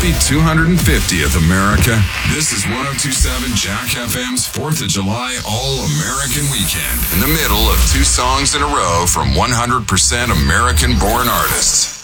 Happy 250th, America. This is 1027 Jack FM's 4th of July All-American Weekend. In the middle of 2 songs in a row from 100% American-born artists.